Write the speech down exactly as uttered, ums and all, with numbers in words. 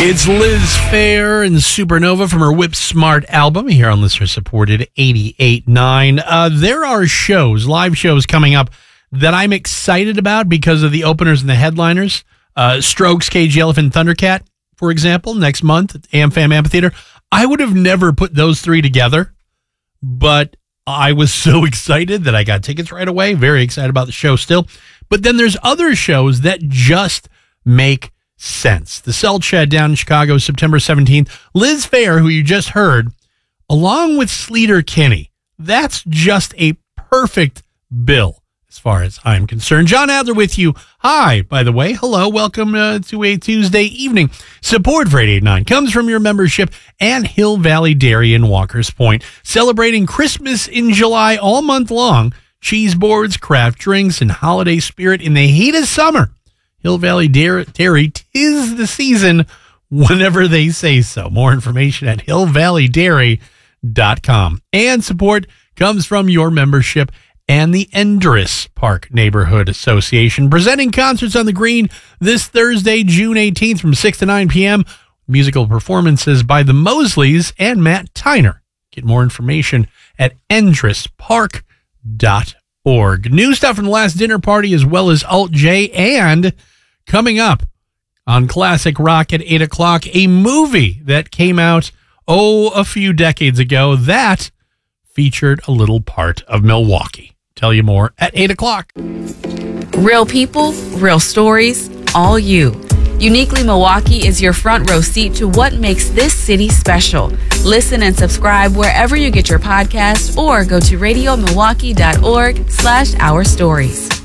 It's Liz Phair and Supernova from her Whip Smart album here on listener-supported eighty-eight point nine. Uh, there are shows, live shows coming up that I'm excited about because of the openers and the headliners. Uh, Strokes, Cage the Elephant, Thundercat, for example, next month at AmFam Amphitheater. I would have never put those three together, but I was so excited that I got tickets right away. Very excited about the show still. But then there's other shows that just make sense. The Salt Shed down in Chicago, September seventeenth. Liz Phair, who you just heard, along with Sleater Kinney. That's just a perfect bill as far as I'm concerned. John Adler with you. Hi, by the way. Hello. Welcome uh, to a Tuesday evening. Support for eighty-eight point nine comes from your membership and Hill Valley Dairy in Walker's Point. Celebrating Christmas in July all month long. Cheese boards, craft drinks, and holiday spirit in the heat of summer. Hill Valley Dairy, 'tis the season whenever they say so. More information at hill valley dairy dot com. And support comes from your membership and the Endress Park Neighborhood Association. Presenting concerts on the Green this Thursday, June eighteenth from six to nine p.m. Musical performances by the Mosleys and Matt Tyner. Get more information at endress park dot org. New stuff from the last dinner party as well as Alt J, and coming up on Classic Rock at eight o'clock, a movie that came out, oh, a few decades ago that featured a little part of Milwaukee. Tell you more at eight o'clock. Real people, real stories, all you. Uniquely Milwaukee is your front row seat to what makes this city special. Listen and subscribe wherever you get your podcasts or go to radio milwaukee dot org slash our stories.